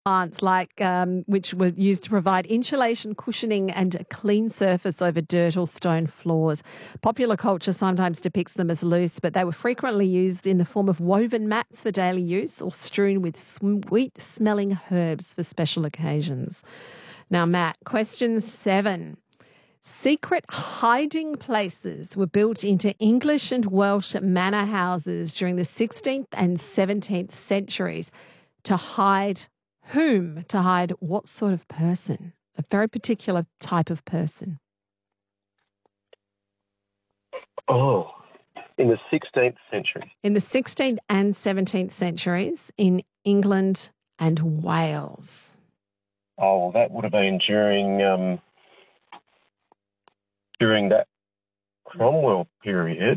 plants which were used to provide insulation, cushioning and a clean surface over dirt or stone floors. Popular culture sometimes depicts them as loose, but they were frequently used in the form of woven mats for daily use or strewn with sweet-smelling herbs for special occasions. Now, Matt, question 7. Secret hiding places were built into English and Welsh manor houses during the 16th and 17th centuries to hide whom? To hide what sort of person? A very particular type of person. Oh, in the 16th century. In the 16th and 17th centuries in England and Wales. Oh, well, that would have been during that Cromwell period.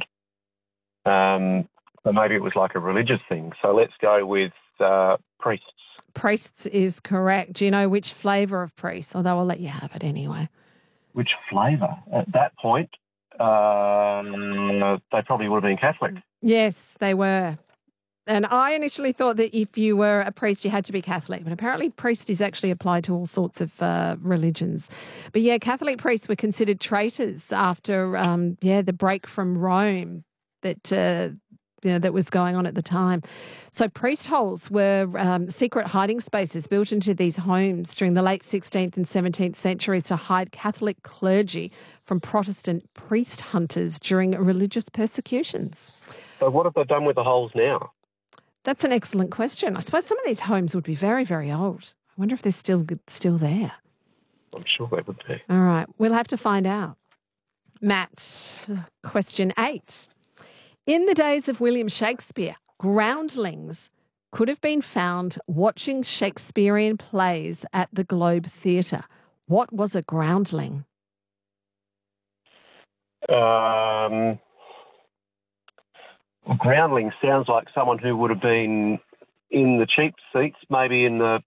But maybe it was like a religious thing. So let's go with priests. Priests is correct. Do you know which flavour of priest? Although I'll let you have it anyway. Which flavour? At that point, they probably would have been Catholic. Yes, they were. And I initially thought that if you were a priest, you had to be Catholic. But apparently priest is actually applied to all sorts of religions. But yeah, Catholic priests were considered traitors after, the break from Rome that was going on at the time. So priest holes were secret hiding spaces built into these homes during the late 16th and 17th centuries to hide Catholic clergy from Protestant priest hunters during religious persecutions. So what have they done with the holes now? That's an excellent question. I suppose some of these homes would be very, very old. I wonder if they're still there. I'm sure they would be. All right. We'll have to find out. Matt, question 8. In the days of William Shakespeare, groundlings could have been found watching Shakespearean plays at the Globe Theatre. What was a groundling? Groundling sounds like someone who would have been in the cheap seats, maybe in the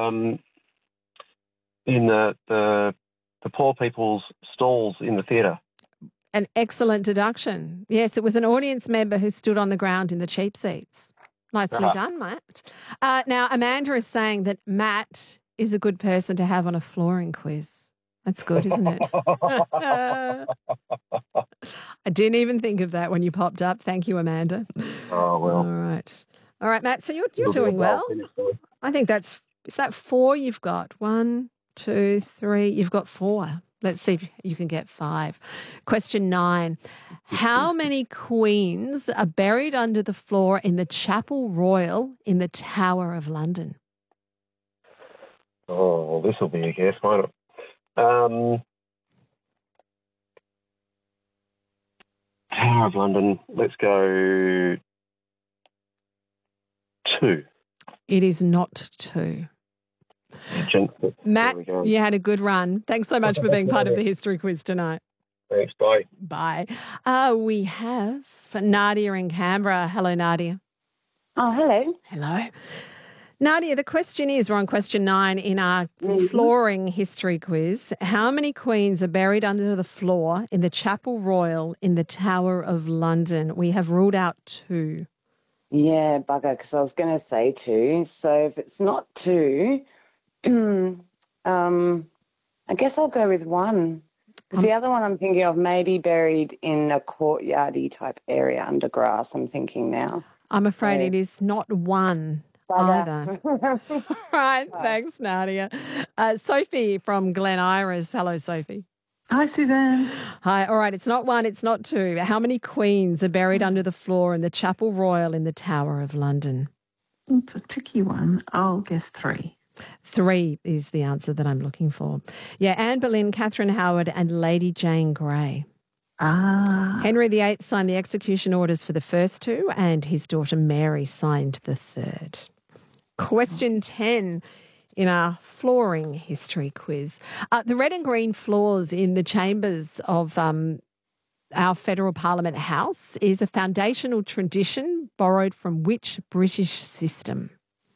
poor people's stalls in the theatre. An excellent deduction. Yes, it was an audience member who stood on the ground in the cheap seats. Nicely done, Matt. Now, Amanda is saying that Matt is a good person to have on a flooring quiz. That's good, isn't it? I didn't even think of that when you popped up. Thank you, Amanda. Oh, well. All right, Matt, so you're doing well. I think is that 4 you've got? 1, 2, 3. You've got 4. Let's see if you can get 5. Question 9. How many queens are buried under the floor in the Chapel Royal in the Tower of London? Oh, well, this will be a guess, won't it? Tower of London, let's go 2. It is not 2. Matt, you had a good run. Thanks so much for being part of the history quiz tonight. Thanks, bye. Bye. We have Nadia in Canberra. Hello, Nadia. Oh, hello. Hello. Nadia, the question is, we're on question 9 in our flooring history quiz. How many queens are buried under the floor in the Chapel Royal in the Tower of London? We have ruled out 2. Yeah, bugger, because I was going to say 2. So if it's not 2, I guess I'll go with 1. Because the other one I'm thinking of may be buried in a courtyardy type area under grass, I'm thinking now. I'm afraid it is not 1. Either. Right, thanks, Nadia. Sophie from Glen Iris. Hello, Sophie. Hi, Suzanne. Hi. All right, it's not 1, it's not 2. How many queens are buried under the floor in the Chapel Royal in the Tower of London? It's a tricky one. I'll guess 3. 3 is the answer that I'm looking for. Yeah, Anne Boleyn, Catherine Howard and Lady Jane Grey. Henry VIII signed the execution orders for the first 2 and his daughter Mary signed the 3rd. Question 10 in our flooring history quiz. The red and green floors in the chambers of our Federal Parliament House is a foundational tradition borrowed from which British system?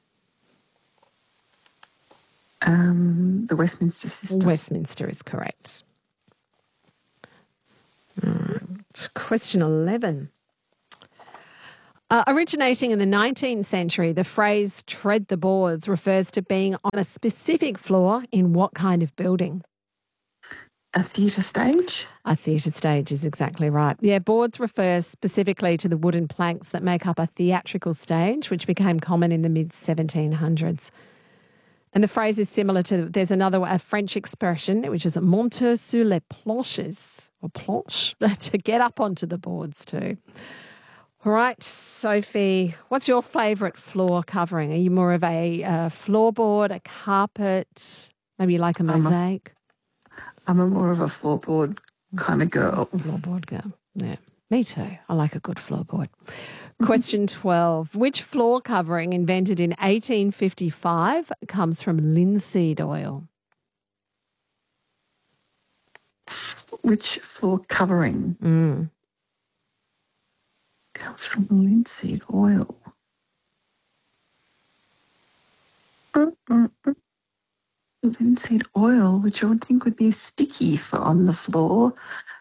The Westminster system. Westminster is correct. Question 11. Originating in the 19th century, the phrase tread the boards refers to being on a specific floor in what kind of building? A theatre stage? A theatre stage is exactly right. Yeah, boards refer specifically to the wooden planks that make up a theatrical stage, which became common in the mid-1700s. And the phrase is similar to, there's a French expression, which is monter sur les planches, or planche, to get up onto the boards too. All right, Sophie, what's your favourite floor covering? Are you more of a floorboard, a carpet, maybe you like a mosaic? I'm more of a floorboard kind of girl. Floorboard girl, yeah. Me too. I like a good floorboard. Question 12. Which floor covering invented in 1855 comes from linseed oil? Which floor covering comes from linseed oil? Linseed oil, which I would think would be sticky for on the floor.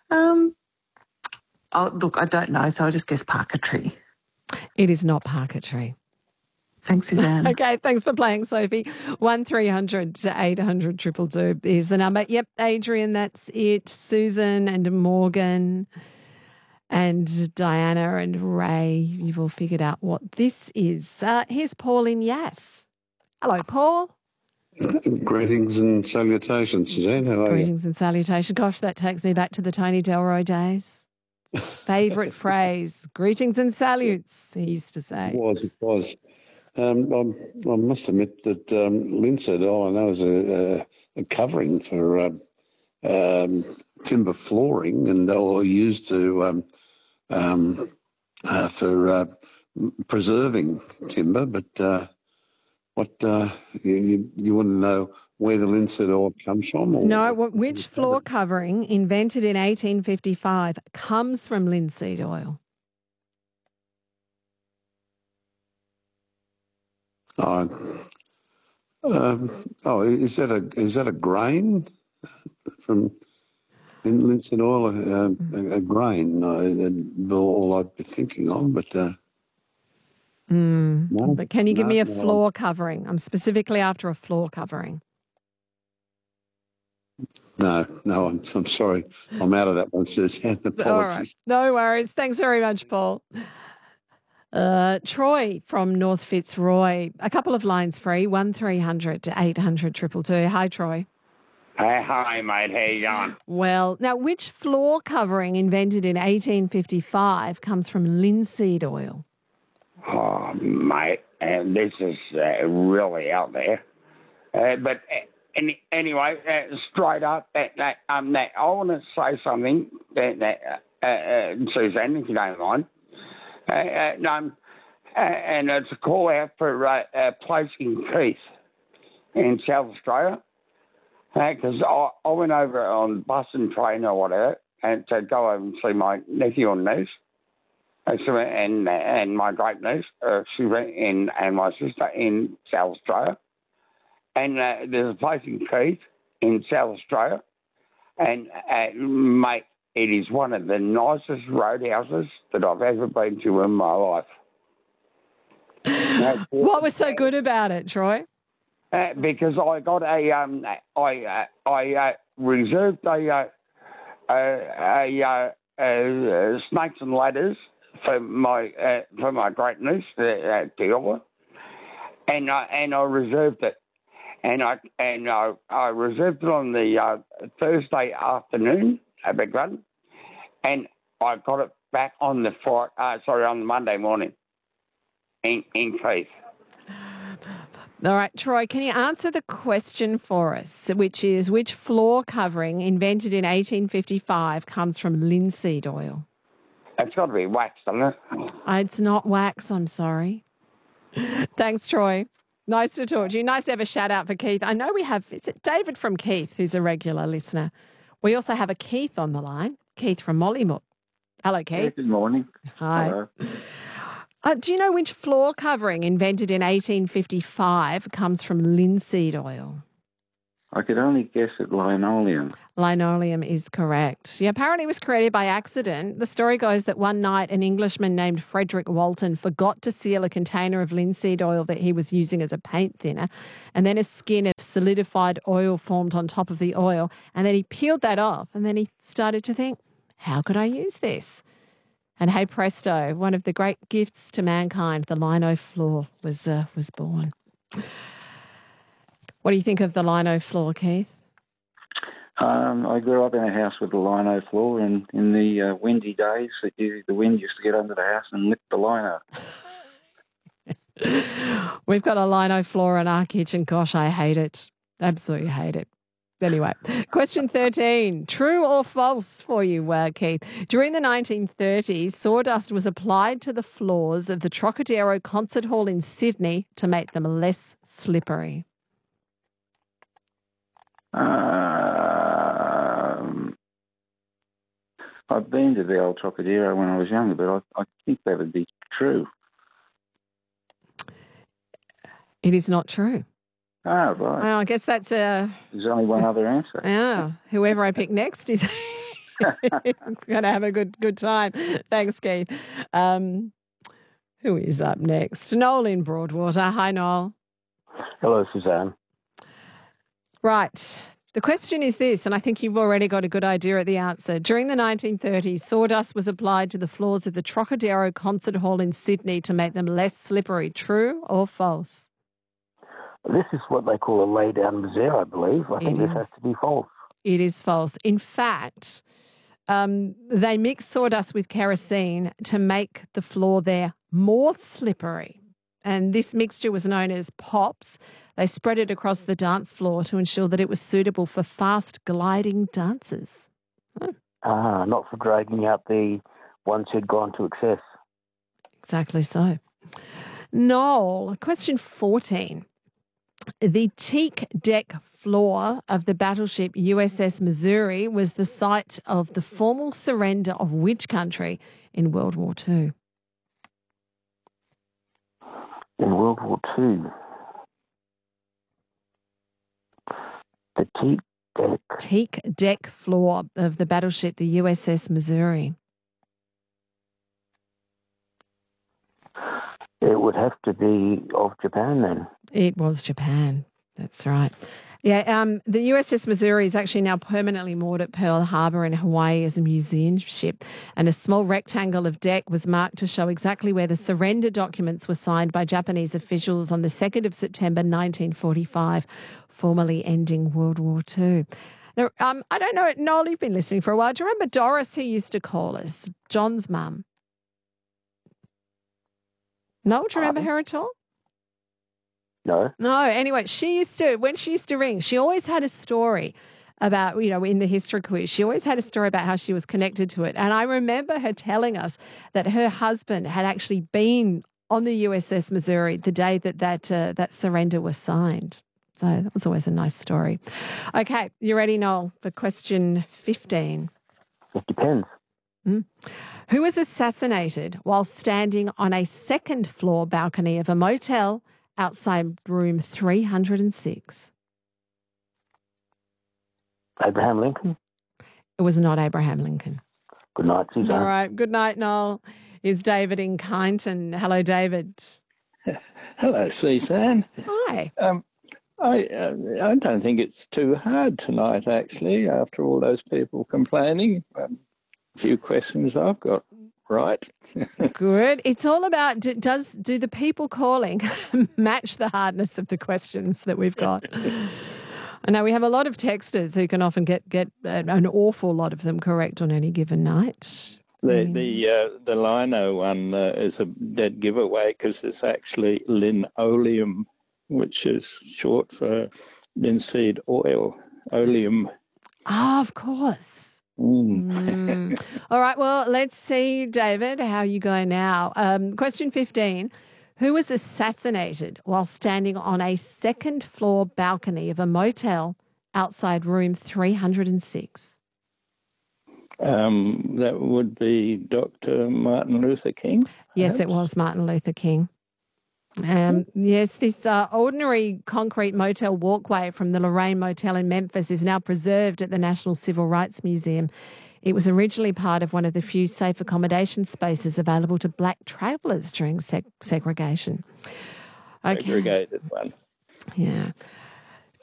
Look, I don't know, so I'll just guess parquetry. It is not parquetry. Thanks, Suzanne. Okay, thanks for playing, Sophie. 1300 800 222 is the number. Yep, Adrian, that's it. Susan and Morgan and Diana and Ray, you've all figured out what this is. Here's Paul in Yass. Hello, Paul. Greetings and salutations, Suzanne. How are you? Greetings and salutations. Gosh, that takes me back to the Tony Delroy days. Favourite phrase, greetings and salutes, he used to say. It was. I must admit that linseed oil, I know, is a covering for timber flooring and or used to for preserving timber. But what you want to know where the linseed oil comes from? Or no, which floor covering invented in 1855 comes from linseed oil? Is that a grain from linseed oil? A grain? All I'd be thinking of, but. No, but can you give me a floor covering? I'm specifically after a floor covering. No, I'm sorry. I'm out of that one, Suzanne. Apologies. All right. No worries. Thanks very much, Paul. Troy from North Fitzroy. A couple of lines free, 1300 800 222. Hi, Troy. Hi, mate. How you going? Well, now, which floor covering invented in 1855 comes from linseed oil? Oh, mate, this is really out there. But anyway, straight up, I want to say something, Suzanne, if you don't mind. And it's a call out for a place in Keith in South Australia. Because I went over on bus and train or whatever and to go over and see my nephew and niece. And my great niece, and my sister in South Australia. And there's a place in Keith in South Australia. And, mate, it is one of the nicest roadhouses that I've ever been to in my life. What was so good about it, Troy? Because I got I reserved a snakes and ladders for my great niece, Deola, and I reserved it, and I reserved it on the Thursday afternoon, I beg pardon, and I got it back on the on the Monday morning in Keith. All right, Troy, can you answer the question for us, which is which floor covering invented in 1855 comes from linseed oil? It's got to be wax, doesn't it? It's not wax, I'm sorry. Thanks, Troy. Nice to talk to you. Nice to have a shout out for Keith. I know we have, is it David from Keith, who's a regular listener? We also have a Keith on the line, Keith from Mollymook. Hello, Keith. Good morning. Hi. Hello. Do you know which floor covering invented in 1855 comes from linseed oil? I could only guess at linoleum. Linoleum is correct. Yeah, apparently it was created by accident. The story goes that one night an Englishman named Frederick Walton forgot to seal a container of linseed oil that he was using as a paint thinner, and then a skin of solidified oil formed on top of the oil, and then he peeled that off, and then he started to think, how could I use this? And hey presto, one of the great gifts to mankind, the lino floor, was born. What do you think of the lino floor, Keith? I grew up in a house with a lino floor, and in the windy days, the wind used to get under the house and lift the lino. We've got a lino floor in our kitchen. Gosh, I hate it. Absolutely hate it. Anyway, question 13. True or false for you, Keith? During the 1930s, sawdust was applied to the floors of the Trocadero Concert Hall in Sydney to make them less slippery. I've been to the old Trocadero when I was younger, but I think that would be true. It is not true. Ah, right. Well, I guess that's There's only one other answer. Yeah, whoever I pick next is going to have a good time. Thanks, Keith. Who is up next? Noel in Broadwater. Hi, Noel. Hello, Suzanne. Right. The question is this, and I think you've already got a good idea at the answer. During the 1930s, sawdust was applied to the floors of the Trocadero Concert Hall in Sydney to make them less slippery. True or false? This is what they call a lay-down misere, I believe. I think this has to be false. It is false. In fact, they mix sawdust with kerosene to make the floor there more slippery. And this mixture was known as pops. They spread it across the dance floor to ensure that it was suitable for fast gliding dances. Oh. Not for dragging out the ones who'd gone to excess. Exactly so. Noel, question 14. The teak deck floor of the battleship USS Missouri was the site of the formal surrender of which country in World War II? In World War II, the teak deck floor of the battleship, the USS Missouri. It would have to be of Japan then. It was Japan. That's right. Yeah, the USS Missouri is actually now permanently moored at Pearl Harbor in Hawaii as a museum ship, and a small rectangle of deck was marked to show exactly where the surrender documents were signed by Japanese officials on the 2nd of September 1945, formally ending World War II. Now, I don't know, Noel, you've been listening for a while. Do you remember Doris, who used to call us, John's mum? Noel, do you remember her at all? No. No, anyway, when she used to ring, she always had a story about, in the history quiz, she always had a story about how she was connected to it. And I remember her telling us that her husband had actually been on the USS Missouri the day that surrender was signed. So that was always a nice story. Okay, you ready, Noel, for question 15? It depends. Who was assassinated while standing on a second floor balcony of a motel outside room 306? Abraham Lincoln? It was not Abraham Lincoln. Good night, Suzanne. All right. Good night, Noel. Is David in Kyneton. Hello, David. Hello, Suzanne. Hi. I don't think it's too hard tonight, actually, after all those people complaining. A few questions I've got right. Good. It's all about, do the people calling match the hardness of the questions that we've got? I know we have a lot of texters who can often get an awful lot of them correct on any given night. The lino one is a dead giveaway because it's actually linoleum, which is short for linseed oil, oleum. Ah, of course. All right, well, let's see, David, how you go now. Question 15. Who was assassinated while standing on a second floor balcony of a motel outside room 306? That would be Dr. Martin Luther King. Yes, it was Martin Luther King. Yes, this ordinary concrete motel walkway from the Lorraine Motel in Memphis is now preserved at the National Civil Rights Museum. It was originally part of one of the few safe accommodation spaces available to black travellers during segregation. Segregated one. Yeah.